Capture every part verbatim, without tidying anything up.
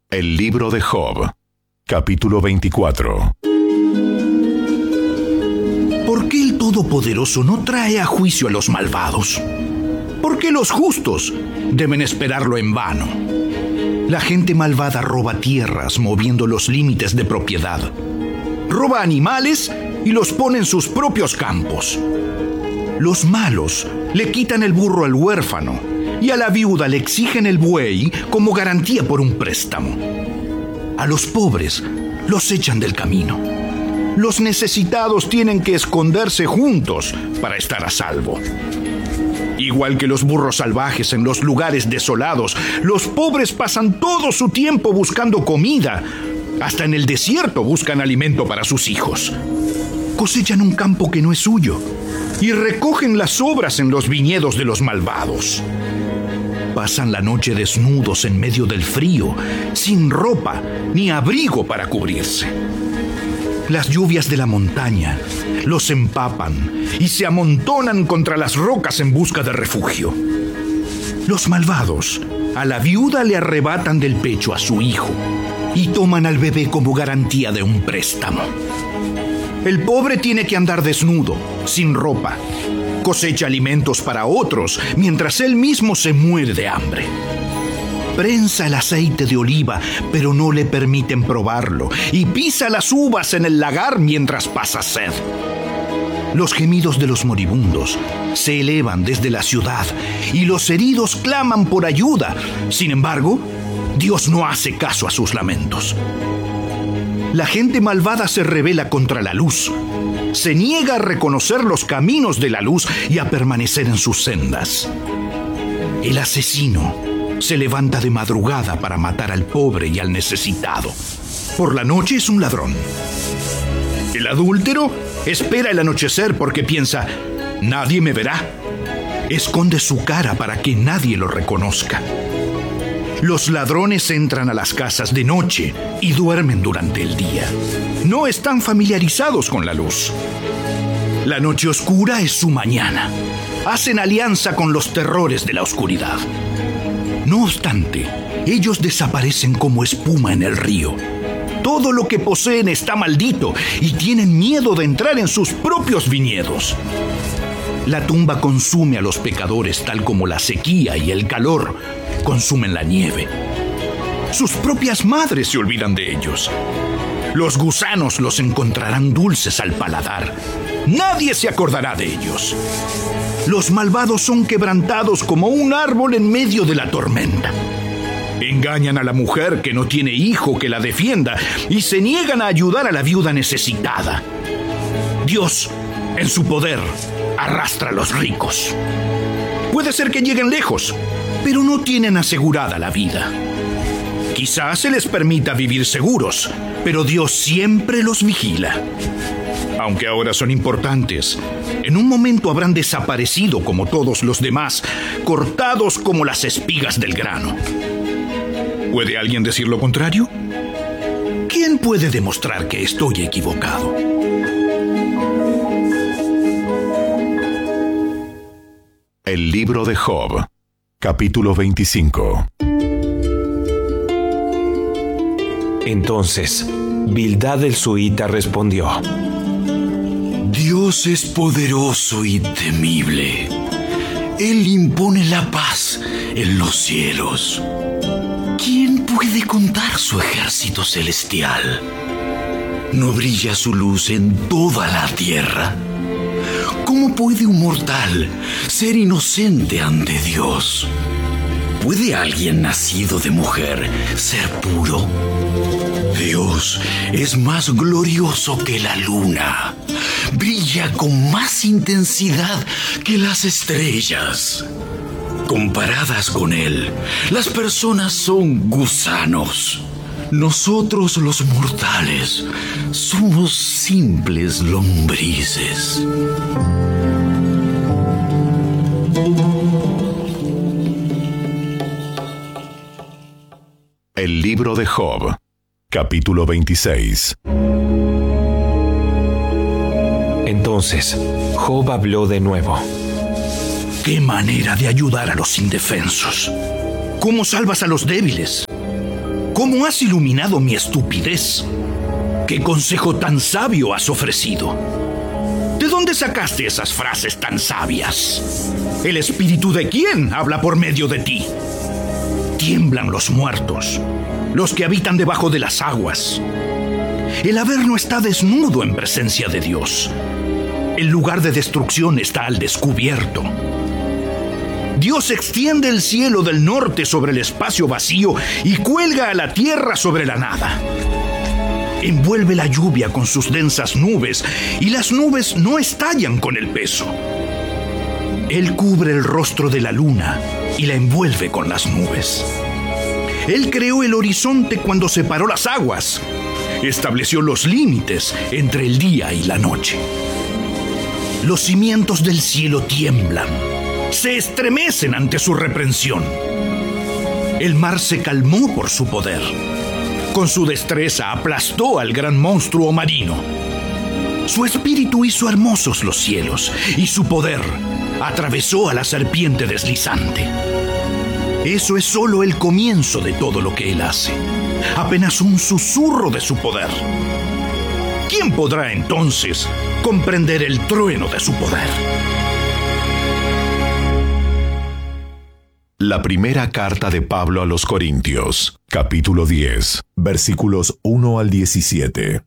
El libro de Job, capítulo veinticuatro. ¿Por qué el Todopoderoso no trae a juicio a los malvados? ¿Por qué los justos deben esperarlo en vano? La gente malvada roba tierras moviendo los límites de propiedad. Roba animales y los pone en sus propios campos. Los malos le quitan el burro al huérfano y a la viuda le exigen el buey como garantía por un préstamo. A los pobres los echan del camino. Los necesitados tienen que esconderse juntos para estar a salvo. Igual que los burros salvajes en los lugares desolados, los pobres pasan todo su tiempo buscando comida. Hasta en el desierto buscan alimento para sus hijos. Cosechan un campo que no es suyo y recogen las sobras en los viñedos de los malvados. Pasan la noche desnudos en medio del frío, sin ropa ni abrigo para cubrirse. Las lluvias de la montaña los empapan y se amontonan contra las rocas en busca de refugio. Los malvados a la viuda le arrebatan del pecho a su hijo y toman al bebé como garantía de un préstamo. El pobre tiene que andar desnudo, sin ropa. Cosecha alimentos para otros mientras él mismo se muere de hambre. Prensa el aceite de oliva, pero no le permiten probarlo, y pisa las uvas en el lagar mientras pasa sed. Los gemidos de los moribundos se elevan desde la ciudad y los heridos claman por ayuda. Sin embargo, Dios no hace caso a sus lamentos. La gente malvada se rebela contra la luz. Se niega a reconocer los caminos de la luz y a permanecer en sus sendas. El asesino se levanta de madrugada para matar al pobre y al necesitado. Por la noche es un ladrón. El adúltero espera el anochecer porque piensa, nadie me verá. Esconde su cara para que nadie lo reconozca. Los ladrones entran a las casas de noche y duermen durante el día. No están familiarizados con la luz. La noche oscura es su mañana. Hacen alianza con los terrores de la oscuridad. No obstante, ellos desaparecen como espuma en el río. Todo lo que poseen está maldito y tienen miedo de entrar en sus propios viñedos. La tumba consume a los pecadores tal como la sequía y el calor consumen la nieve. Sus propias madres se olvidan de ellos. Los gusanos los encontrarán dulces al paladar. Nadie se acordará de ellos. Los malvados son quebrantados como un árbol en medio de la tormenta. Engañan a la mujer que no tiene hijo que la defienda y se niegan a ayudar a la viuda necesitada. Dios, en su poder, arrastra a los ricos. Puede ser que lleguen lejos, pero no tienen asegurada la vida. Quizás se les permita vivir seguros, pero Dios siempre los vigila. Aunque ahora son importantes, en un momento habrán desaparecido como todos los demás, cortados como las espigas del grano. ¿Puede alguien decir lo contrario? ¿Quién puede demostrar que estoy equivocado? El libro de Job, capítulo veinticinco. Entonces, Bildad el suita respondió: Dios es poderoso y temible. Él impone la paz en los cielos. ¿Quién puede contar su ejército celestial? ¿No brilla su luz en toda la tierra? ¿Cómo puede un mortal ser inocente ante Dios? ¿Puede alguien nacido de mujer ser puro? Dios es más glorioso que la luna. Brilla con más intensidad que las estrellas. Comparadas con Él, las personas son gusanos. Nosotros los mortales somos simples lombrices. El libro de Job, capítulo veintiséis. Entonces, Job habló de nuevo. ¡Qué manera de ayudar a los indefensos! ¿Cómo salvas a los débiles? ¿Cómo has iluminado mi estupidez? ¿Qué consejo tan sabio has ofrecido? ¿De dónde sacaste esas frases tan sabias? ¿El espíritu de quién habla por medio de ti? Tiemblan los muertos, los que habitan debajo de las aguas. El Averno está desnudo en presencia de Dios. El lugar de destrucción está al descubierto. Dios extiende el cielo del norte sobre el espacio vacío y cuelga a la tierra sobre la nada. Envuelve la lluvia con sus densas nubes y las nubes no estallan con el peso. Él cubre el rostro de la luna y la envuelve con las nubes. Él creó el horizonte cuando separó las aguas. Estableció los límites entre el día y la noche. Los cimientos del cielo tiemblan, se estremecen ante su reprensión. El mar se calmó por su poder. Con su destreza aplastó al gran monstruo marino. Su espíritu hizo hermosos los cielos y su poder atravesó a la serpiente deslizante. Eso es solo el comienzo de todo lo que él hace, apenas un susurro de su poder. ¿Quién podrá entonces comprender el trueno de su poder? La primera carta de Pablo a los Corintios, capítulo diez, versículos uno al diecisiete.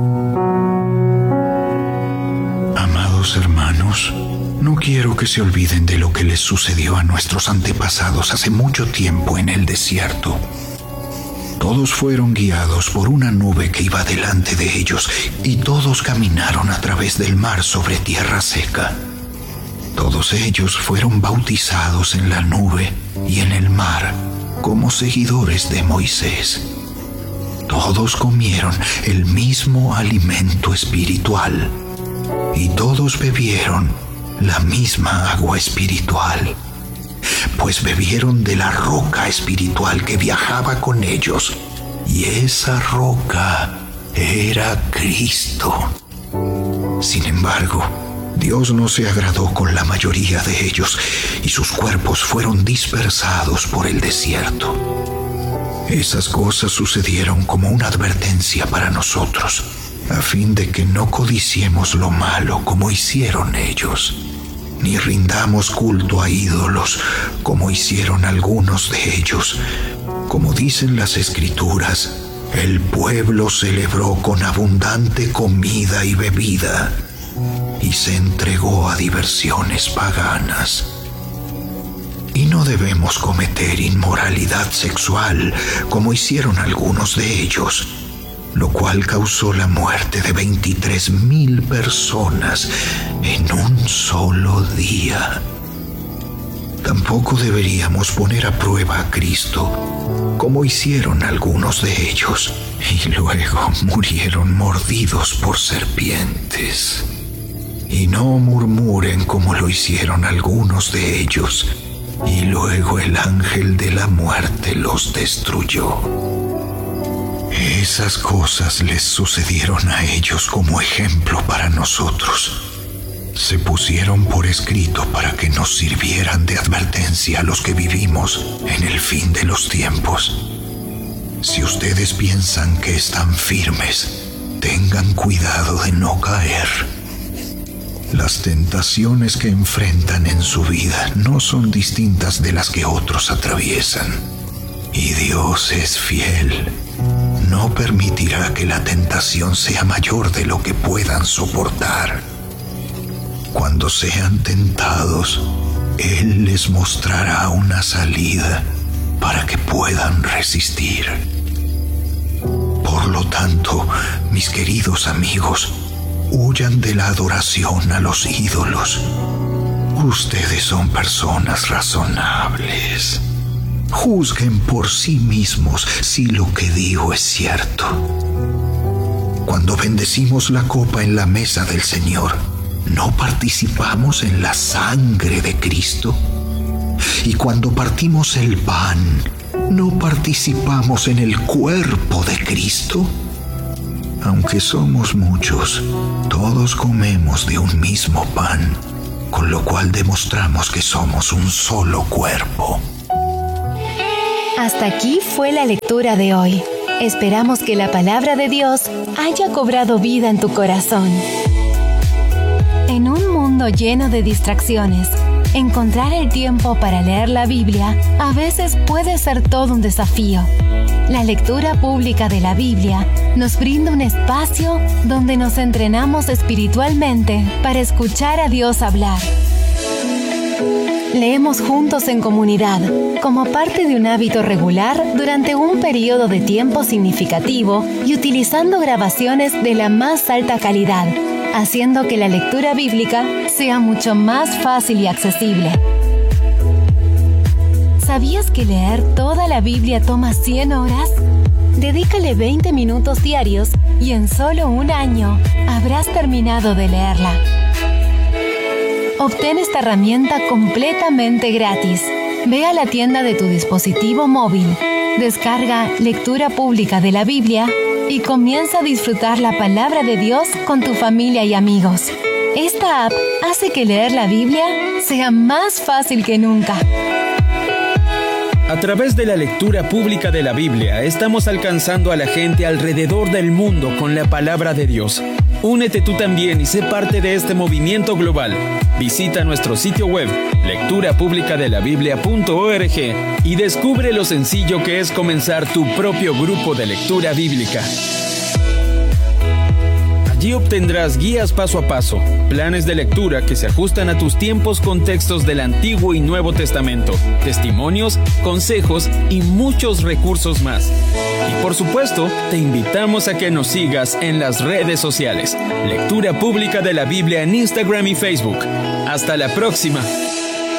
Amados hermanos, no quiero que se olviden de lo que les sucedió a nuestros antepasados hace mucho tiempo en el desierto. Todos fueron guiados por una nube que iba delante de ellos y todos caminaron a través del mar sobre tierra seca. Todos ellos fueron bautizados en la nube y en el mar como seguidores de Moisés. Todos comieron el mismo alimento espiritual y todos bebieron la misma agua espiritual, pues bebieron de la roca espiritual que viajaba con ellos, y esa roca era Cristo. Sin embargo, Dios no se agradó con la mayoría de ellos, y sus cuerpos fueron dispersados por el desierto. Esas cosas sucedieron como una advertencia para nosotros, a fin de que no codiciemos lo malo como hicieron ellos, ni rindamos culto a ídolos como hicieron algunos de ellos. Como dicen las Escrituras, el pueblo celebró con abundante comida y bebida y se entregó a diversiones paganas. Y no debemos cometer inmoralidad sexual como hicieron algunos de ellos, lo cual causó la muerte de veintitrés mil personas en un solo día. Tampoco deberíamos poner a prueba a Cristo, como hicieron algunos de ellos, y luego murieron mordidos por serpientes. Y no murmuren como lo hicieron algunos de ellos, y luego el ángel de la muerte los destruyó. Esas cosas les sucedieron a ellos como ejemplo para nosotros. Se pusieron por escrito para que nos sirvieran de advertencia a los que vivimos en el fin de los tiempos. Si ustedes piensan que están firmes, tengan cuidado de no caer. Las tentaciones que enfrentan en su vida no son distintas de las que otros atraviesan. Y Dios es fiel. No permitirá que la tentación sea mayor de lo que puedan soportar. Cuando sean tentados, Él les mostrará una salida para que puedan resistir. Por lo tanto, mis queridos amigos, huyan de la adoración a los ídolos. Ustedes son personas razonables. Juzguen por sí mismos si lo que digo es cierto. Cuando bendecimos la copa en la mesa del Señor, ¿no participamos en la sangre de Cristo? Y cuando partimos el pan, ¿no participamos en el cuerpo de Cristo? Aunque somos muchos, todos comemos de un mismo pan, con lo cual demostramos que somos un solo cuerpo. Hasta aquí fue la lectura de hoy. Esperamos que la palabra de Dios haya cobrado vida en tu corazón. En un mundo lleno de distracciones, encontrar el tiempo para leer la Biblia a veces puede ser todo un desafío. La lectura pública de la Biblia nos brinda un espacio donde nos entrenamos espiritualmente para escuchar a Dios hablar. Leemos juntos en comunidad, como parte de un hábito regular durante un periodo de tiempo significativo y utilizando grabaciones de la más alta calidad, haciendo que la lectura bíblica sea mucho más fácil y accesible. ¿Sabías que leer toda la Biblia toma cien horas? Dedícale veinte minutos diarios y en solo un año habrás terminado de leerla. Obtén esta herramienta completamente gratis. Ve a la tienda de tu dispositivo móvil, descarga Lectura Pública de la Biblia y comienza a disfrutar la palabra de Dios con tu familia y amigos. Esta app hace que leer la Biblia sea más fácil que nunca. A través de la lectura pública de la Biblia, estamos alcanzando a la gente alrededor del mundo con la palabra de Dios. Únete tú también y sé parte de este movimiento global. Visita nuestro sitio web, lectura pública de la biblia punto org, y descubre lo sencillo que es comenzar tu propio grupo de lectura bíblica. Allí obtendrás guías paso a paso, planes de lectura que se ajustan a tus tiempos con textos del Antiguo y Nuevo Testamento, testimonios, consejos y muchos recursos más. Y por supuesto, te invitamos a que nos sigas en las redes sociales. Lectura Pública de la Biblia en Instagram y Facebook. ¡Hasta la próxima!